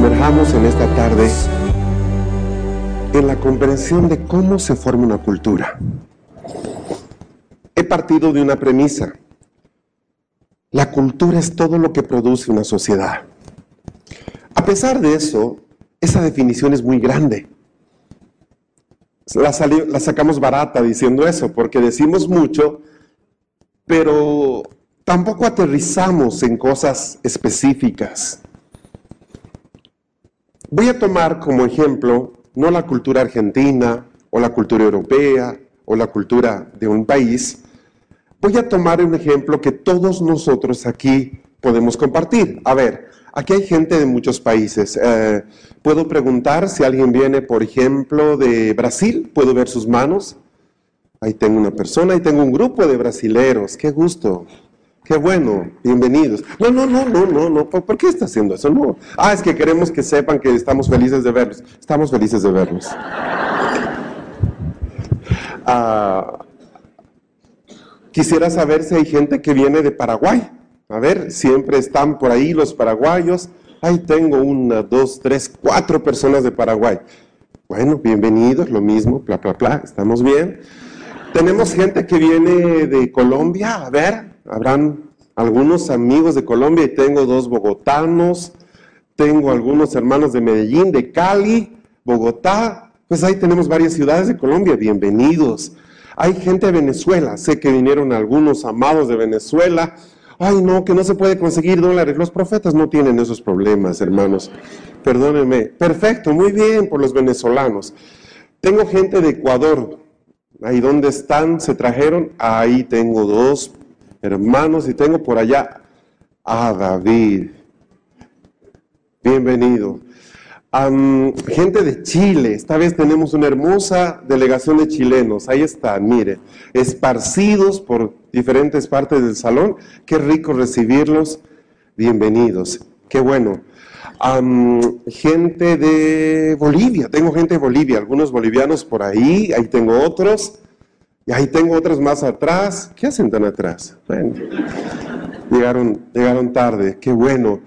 sumerjamos en esta tarde en la comprensión de cómo se forma una cultura. He partido de una premisa: la cultura es todo lo que produce una sociedad. A pesar de eso, esa definición es muy grande. La sacamos barata diciendo eso, porque decimos mucho, pero tampoco aterrizamos en cosas específicas. Voy a tomar como ejemplo no la cultura argentina, o la cultura europea, o la cultura de un país. Voy a tomar un ejemplo que todos nosotros aquí podemos compartir. A ver, aquí hay gente de muchos países. ¿Puedo preguntar si alguien viene, por ejemplo, de Brasil? ¿Puedo ver sus manos? Ahí tengo una persona, ahí tengo un grupo de brasileros. ¡Qué gusto! ¡Qué bueno! Bienvenidos. No. ¿Por qué está haciendo eso? No. Es que queremos que sepan que estamos felices de verlos. Estamos felices de verlos. Quisiera saber si hay gente que viene de Paraguay. A ver, siempre están por ahí los paraguayos. Ahí tengo 1, 2, 3, 4 personas de Paraguay. Bueno, bienvenidos, lo mismo, estamos bien. Tenemos gente que viene de Colombia. A ver, habrán algunos amigos de Colombia, y tengo 2 bogotanos, tengo algunos hermanos de Medellín, de Cali, Bogotá. Pues ahí tenemos varias ciudades de Colombia. Bienvenidos. Hay gente de Venezuela, sé que vinieron algunos amados de Venezuela. Ay, no, que no se puede conseguir dólares. Los profetas no tienen esos problemas, hermanos. Perdónenme. Perfecto, muy bien por los venezolanos. Tengo gente de Ecuador. Ahí donde están, se trajeron. Ahí tengo 2 hermanos, y tengo por allá a David. Bienvenido. Gente de Chile. Esta vez tenemos una hermosa delegación de chilenos. Ahí están, mire, esparcidos por diferentes partes del salón. Qué rico recibirlos. Bienvenidos. Qué bueno. Gente de Bolivia. Tengo gente de Bolivia. Algunos bolivianos por ahí. Ahí tengo otros. Y ahí tengo otros más atrás. ¿Qué hacen tan atrás? Bueno, llegaron tarde. Qué bueno.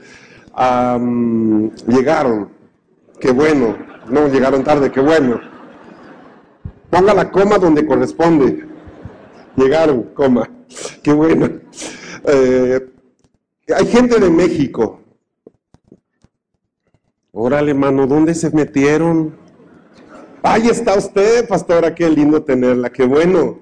Llegaron. Qué bueno. No, llegaron tarde. Qué bueno. Ponga la coma donde corresponde. Llegaron, coma. Qué bueno. Hay gente de México. Órale, mano, ¿dónde se metieron? Ahí está usted, pastora, qué lindo tenerla, qué bueno.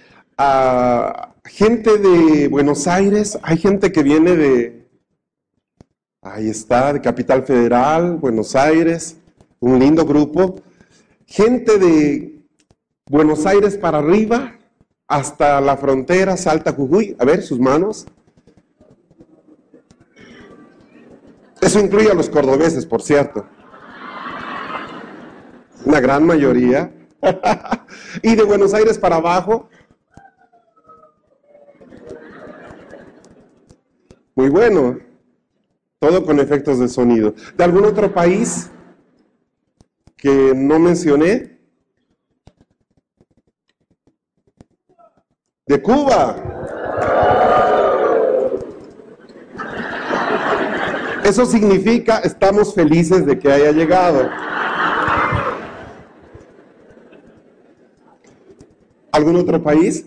Gente de Buenos Aires, hay gente que viene de... Ahí está, de Capital Federal, Buenos Aires, un lindo grupo. Gente de Buenos Aires para arriba, hasta la frontera, Salta, Jujuy. A ver, sus manos. Eso incluye a los cordobeses, por cierto. Una gran mayoría. Y de Buenos Aires para abajo. Muy bueno. Todo con efectos de sonido. ¿De algún otro país que no mencioné? De Cuba. Eso significa, estamos felices de que haya llegado. ¿Algún otro país?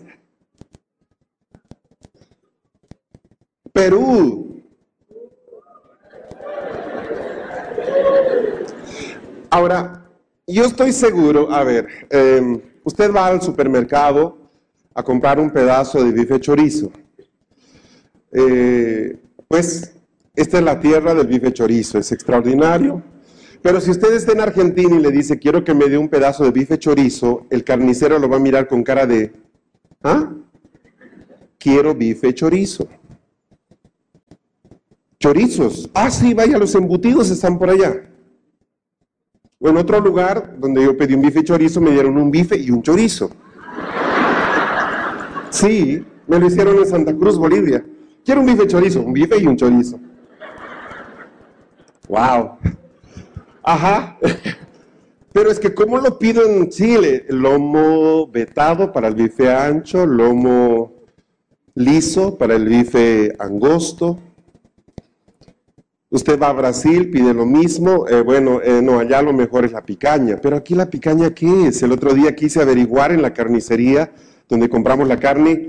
Perú. Ahora, yo estoy seguro, a ver, usted va al supermercado a comprar un pedazo de bife chorizo. Pues, esta es la tierra del bife chorizo, es extraordinario. Pero si usted está en Argentina y le dice, quiero que me dé un pedazo de bife chorizo, el carnicero lo va a mirar con cara de, quiero bife chorizo. Chorizos. Sí, vaya, los embutidos están por allá. O en otro lugar, donde yo pedí un bife chorizo, me dieron un bife y un chorizo. Sí, me lo hicieron en Santa Cruz, Bolivia. Quiero un bife chorizo, un bife y un chorizo. ¡Wow! Ajá. Pero es que, ¿cómo lo pido en Chile? Lomo vetado para el bife ancho, lomo liso para el bife angosto. Usted va a Brasil, pide lo mismo, no, allá lo mejor es la picaña, pero aquí la picaña, ¿qué es? El otro día quise averiguar en la carnicería donde compramos la carne,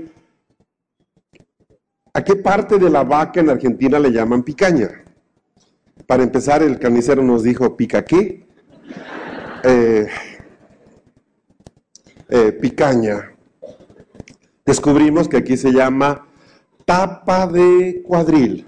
¿a qué parte de la vaca en Argentina le llaman picaña? Para empezar, el carnicero nos dijo, ¿pica qué? Picaña. Descubrimos que aquí se llama tapa de cuadril.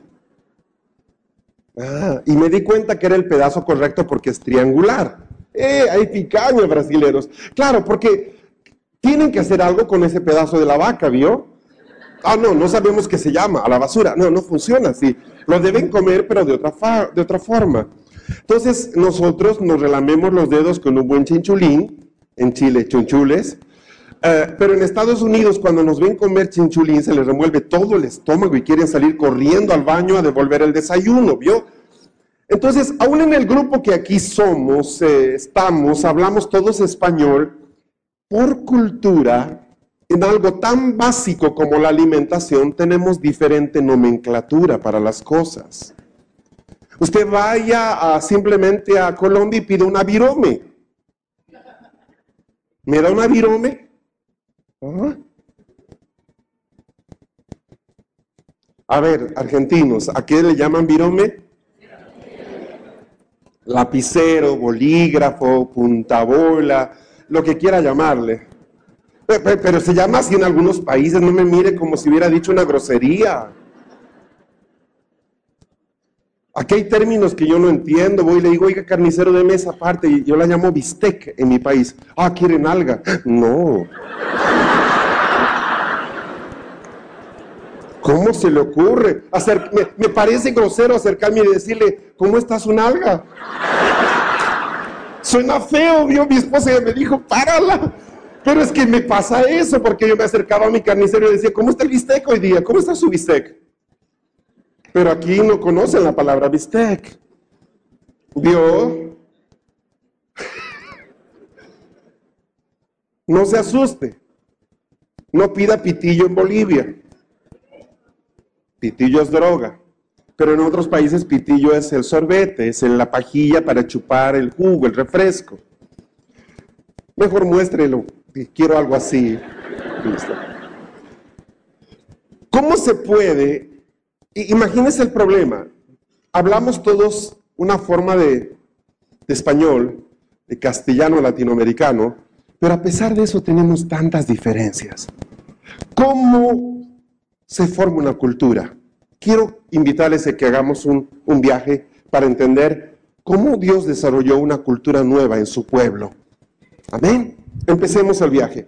Y me di cuenta que era el pedazo correcto porque es triangular. Hay picaña, brasileros. Claro, porque tienen que hacer algo con ese pedazo de la vaca, ¿vio? No sabemos qué se llama, a la basura. No funciona así. Lo deben comer, pero de otra forma. Entonces, nosotros nos relamemos los dedos con un buen chinchulín, en Chile, chunchules, pero en Estados Unidos, cuando nos ven comer chinchulín, se les remuelve todo el estómago y quieren salir corriendo al baño a devolver el desayuno, ¿vio? Entonces, aún en el grupo que aquí somos, hablamos todos español, por cultura, en algo tan básico como la alimentación, tenemos diferente nomenclatura para las cosas. Usted vaya simplemente a Colombia y pide una virome. ¿Me da una virome? A ver, argentinos, ¿a qué le llaman virome? Lapicero, bolígrafo, puntabola, lo que quiera llamarle. Pero se llama así en algunos países, no me mire como si hubiera dicho una grosería. Aquí hay términos que yo no entiendo, voy y le digo, oiga, carnicero, deme esa parte, y yo la llamo bistec en mi país. ¿Quieren alga? No. ¿Cómo se le ocurre? Me parece grosero acercarme y decirle, ¿cómo está su nalga? Suena feo, vio, mi esposa ya me dijo, párala. Pero es que me pasa eso, porque yo me acercaba a mi carnicero y decía, ¿cómo está el bistec hoy día? ¿Cómo está su bistec? Pero aquí no conocen la palabra bistec. ¿Vio? No se asuste. No pida pitillo en Bolivia. Pitillo es droga. Pero en otros países pitillo es el sorbete, es la pajilla para chupar el jugo, el refresco. Mejor muéstrelo. Quiero algo así. Listo. ¿Cómo se puede? Imagínense el problema. Hablamos todos una forma de español, de castellano latinoamericano, pero a pesar de eso tenemos tantas diferencias. ¿Cómo se forma una cultura? Quiero invitarles a que hagamos un viaje para entender cómo Dios desarrolló una cultura nueva en su pueblo. Amén. Empecemos el viaje.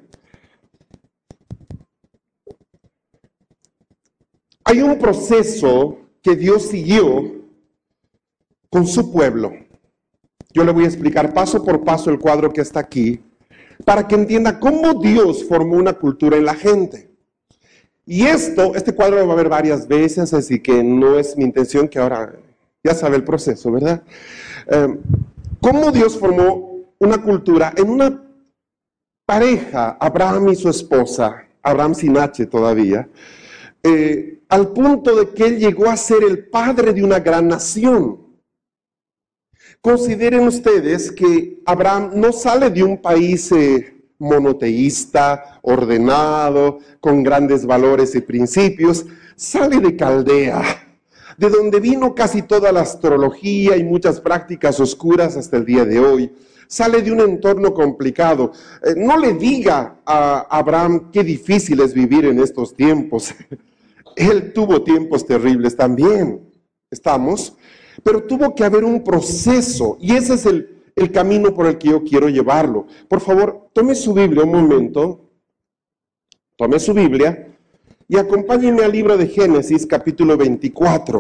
Hay un proceso que Dios siguió con su pueblo. Yo le voy a explicar paso por paso el cuadro que está aquí, para que entienda cómo Dios formó una cultura en la gente. Y este cuadro lo va a ver varias veces, así que no es mi intención que ahora ya sabe el proceso, ¿verdad? Cómo Dios formó una cultura en una pareja, Abraham y su esposa, Abraham sin H todavía, al punto de que él llegó a ser el padre de una gran nación. Consideren ustedes que Abraham no sale de un país monoteísta, ordenado, con grandes valores y principios, sale de Caldea, de donde vino casi toda la astrología y muchas prácticas oscuras hasta el día de hoy. Sale de un entorno complicado. No le diga a Abraham qué difícil es vivir en estos tiempos. Él tuvo tiempos terribles también, ¿estamos? Pero tuvo que haber un proceso, y ese es el camino por el que yo quiero llevarlo. Por favor, tome su Biblia un momento, tome su Biblia, y acompáñenme al libro de Génesis, capítulo 24.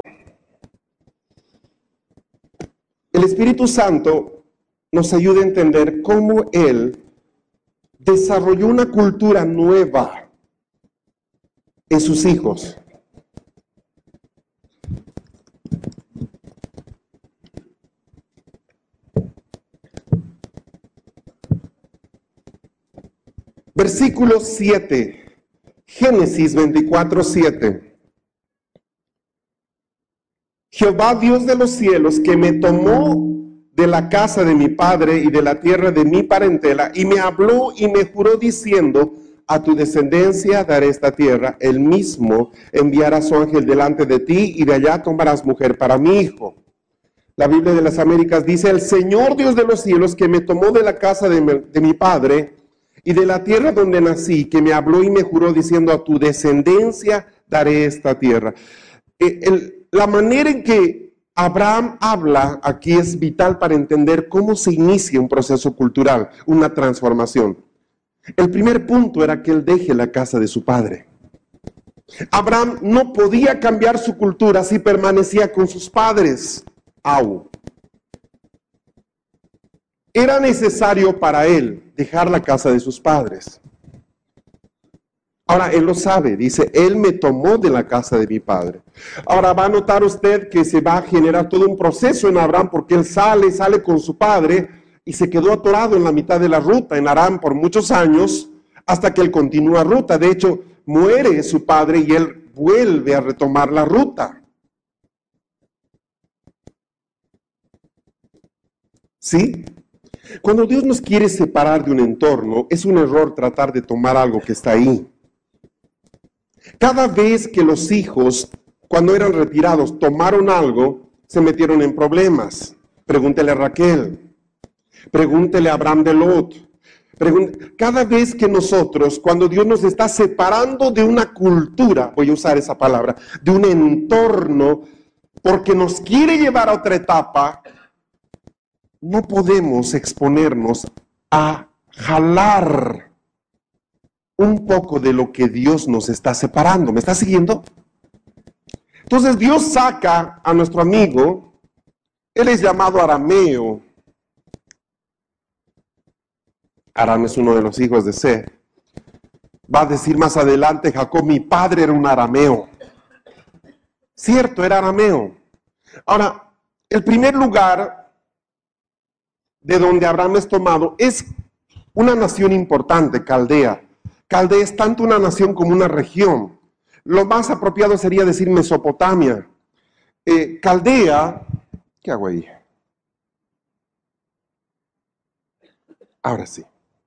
El Espíritu Santo nos ayuda a entender cómo Él desarrolló una cultura nueva en sus hijos. Versículo 7, Génesis 24, 7. Jehová Dios de los cielos, que me tomó de la casa de mi padre y de la tierra de mi parentela, y me habló y me juró diciendo, a tu descendencia daré esta tierra, él mismo enviará su ángel delante de ti, y de allá tomarás mujer para mi hijo. La Biblia de las Américas dice, el Señor Dios de los cielos, que me tomó de la casa de mi padre y de la tierra donde nací, que me habló y me juró diciendo, a tu descendencia daré esta tierra. La manera en que Abraham habla aquí es vital para entender cómo se inicia un proceso cultural, una transformación. El primer punto era que él deje la casa de su padre. Abraham no podía cambiar su cultura si permanecía con sus padres. Era necesario para él dejar la casa de sus padres. Ahora, él lo sabe, dice, él me tomó de la casa de mi padre. Ahora va a notar usted que se va a generar todo un proceso en Abraham porque él sale con su padre y se quedó atorado en la mitad de la ruta en Aram por muchos años hasta que él continúa ruta. De hecho, muere su padre y él vuelve a retomar la ruta. ¿Sí? Cuando Dios nos quiere separar de un entorno, es un error tratar de tomar algo que está ahí. Cada vez que los hijos, cuando eran retirados, tomaron algo, se metieron en problemas. Pregúntele a Raquel, pregúntele a Abraham de Lot. Cada vez que nosotros, cuando Dios nos está separando de una cultura, voy a usar esa palabra, de un entorno, porque nos quiere llevar a otra etapa, no podemos exponernos a jalar un poco de lo que Dios nos está separando. ¿Me está siguiendo? Entonces Dios saca a nuestro amigo, él es llamado Arameo. Aram es uno de los hijos de Seth. Va a decir más adelante Jacob, mi padre era un arameo. Cierto, era arameo. Ahora, el primer lugar de donde Abraham es tomado es una nación importante, Caldea. Caldea es tanto una nación como una región. Lo más apropiado sería decir Mesopotamia. Caldea, ¿qué hago ahí? Ahora sí.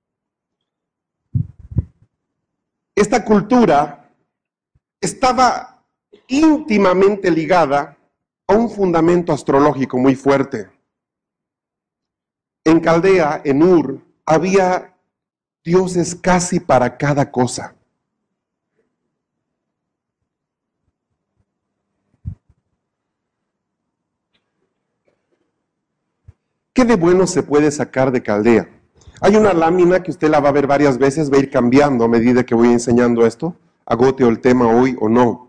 Esta cultura estaba íntimamente ligada a un fundamento astrológico muy fuerte. En Caldea, en Ur, había dioses casi para cada cosa. ¿Qué de bueno se puede sacar de Caldea? Hay una lámina que usted la va a ver varias veces, va a ir cambiando a medida que voy enseñando esto, agote el tema hoy o no.